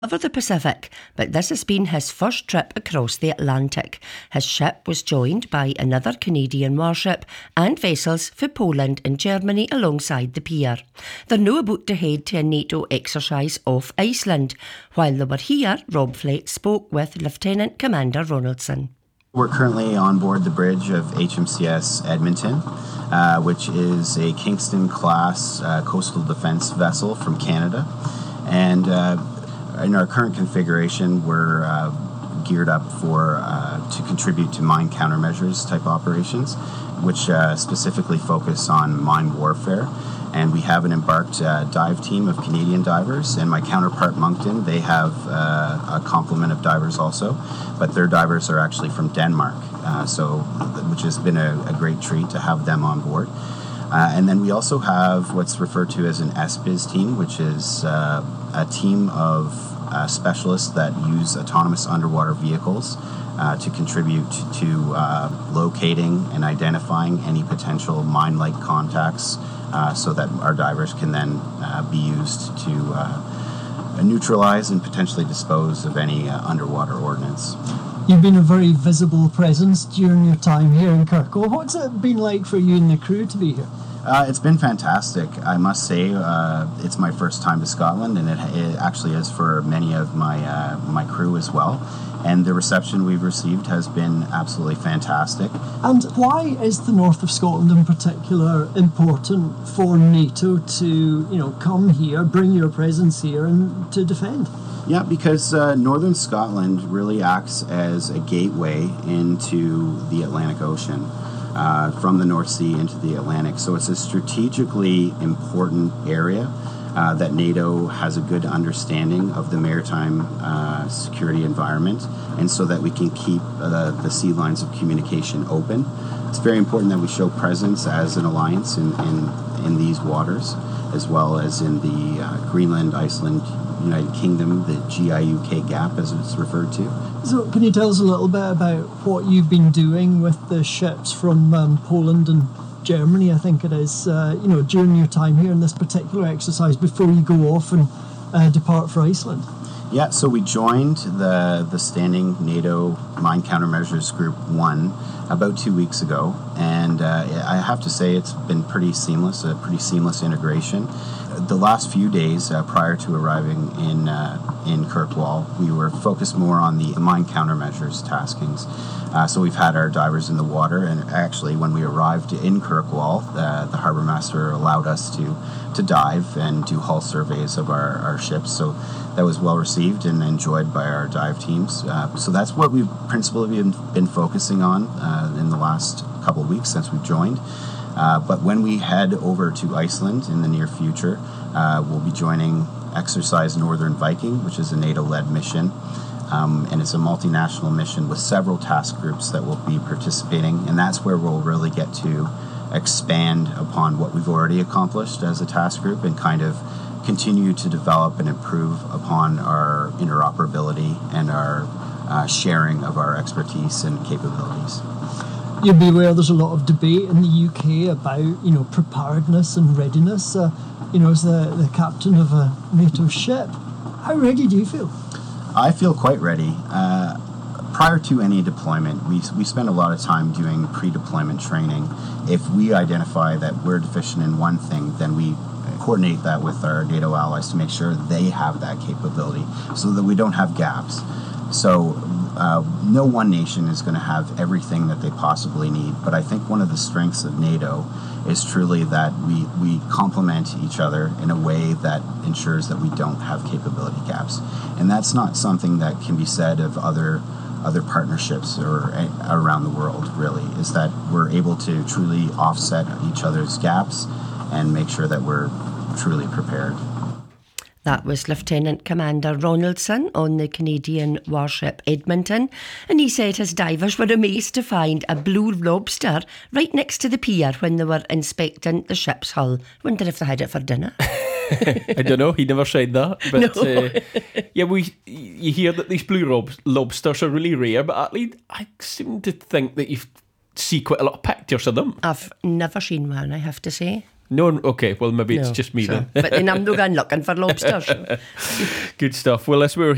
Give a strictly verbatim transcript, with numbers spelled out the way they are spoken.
over the Pacific, but this has been his first trip across the Atlantic. His ship was joined by another Canadian warship and vessels for Poland and Germany alongside the pier. They're now about to head to a NATO exercise off Iceland. While they were here, Rob Flett spoke with Lieutenant Commander Ronaldson. We're currently on board the bridge of H M C S Edmonton, uh, which is a Kingston-class uh, coastal defence vessel from Canada. And uh, in our current configuration, we're uh, geared up for uh, to contribute to mine countermeasures type operations, which uh, specifically focus on mine warfare. And we have an embarked uh, dive team of Canadian divers, and my counterpart Moncton, they have uh, a complement of divers also, but their divers are actually from Denmark, uh, so which has been a, a great treat to have them on board. Uh, and then we also have what's referred to as an S B I S team, which is uh, a team of uh, specialists that use autonomous underwater vehicles uh, to contribute to uh, locating and identifying any potential mine-like contacts, uh, so that our divers can then uh, be used to uh, neutralize and potentially dispose of any uh, underwater ordnance. You've been a very visible presence during your time here in Kirkwall. What's it been like for you and the crew to be here? Uh, it's been fantastic. I must say, uh, it's my first time to Scotland, and it, it actually is for many of my uh, my crew as well. And the reception we've received has been absolutely fantastic. And why is the north of Scotland in particular important for NATO to, you know, come here, bring your presence here, and to defend? Yeah, because uh, Northern Scotland really acts as a gateway into the Atlantic Ocean, uh, from the North Sea into the Atlantic. So it's a strategically important area uh, that NATO has a good understanding of the maritime uh, security environment, and so that we can keep uh, the sea lines of communication open. It's very important that we show presence as an alliance in, in, in these waters, as well as in the uh, Greenland, Iceland, United Kingdom, the G I U K gap as it's referred to. So can you tell us a little bit about what you've been doing with the ships from um, Poland and Germany, I think it is, uh, you know, during your time here in this particular exercise before you go off and uh, depart for Iceland? Yeah, so we joined the, the standing NATO Mine Countermeasures Group one about two weeks ago, and uh, I have to say it's been pretty seamless, a pretty seamless integration. The last few days uh, prior to arriving in uh, in Kirkwall, we were focused more on the mine countermeasures taskings. Uh, so we've had our divers in the water, and actually when we arrived in Kirkwall, uh, the harbour master allowed us to to dive and do hull surveys of our, our ships. So that was well received and enjoyed by our dive teams. Uh, so that's what we've principally been, been focusing on uh, in the last couple of weeks since we've joined. Uh, but when we head over to Iceland in the near future, uh, we'll be joining Exercise Northern Viking, which is a NATO-led mission. Um, and it's a multinational mission with several task groups that will be participating. And that's where we'll really get to expand upon what we've already accomplished as a task group and kind of continue to develop and improve upon our interoperability and our uh, sharing of our expertise and capabilities. You'll be aware there's a lot of debate in the U K about, you know, preparedness and readiness. Uh, you know, as the, the captain of a NATO ship, how ready do you feel? I feel quite ready. Uh, prior to any deployment, we we spend a lot of time doing pre-deployment training. If we identify that we're deficient in one thing, then we coordinate that with our NATO allies to make sure they have that capability so that we don't have gaps. So uh, no one nation is going to have everything that they possibly need, but I think one of the strengths of NATO is truly that we, we complement each other in a way that ensures that we don't have capability gaps. And that's not something that can be said of other other partnerships or uh, around the world, really, is that we're able to truly offset each other's gaps and make sure that we're truly prepared. That was Lieutenant Commander Ronaldson on the Canadian warship Edmonton, and he said his divers were amazed to find a blue lobster right next to the pier when they were inspecting the ship's hull. Wonder if they had it for dinner. I don't know, he never said that, but No. uh, yeah, we you hear that these blue lob- lobsters are really rare, but at least I seem to think that you see quite a lot of pictures of them. I've never seen one, I have to say. No, okay, well maybe it's No, just me so- then. But then I'm not going looking for lobsters. Good stuff. Well, as we were